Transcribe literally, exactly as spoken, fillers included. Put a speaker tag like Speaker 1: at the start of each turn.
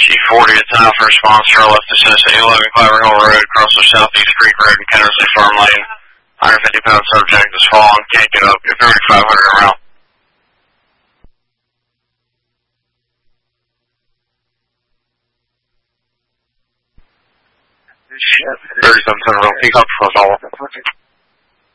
Speaker 1: G forty, it's time for response to our left of Tennessee, eleven Claver Hill Road, across the Southeast Creek Road in Kennersley Farm Lane. one hundred fifty pound subject is fallen, can't get up, you're thirty-five hundred around. thirty-seven hundred around, pick up for us all.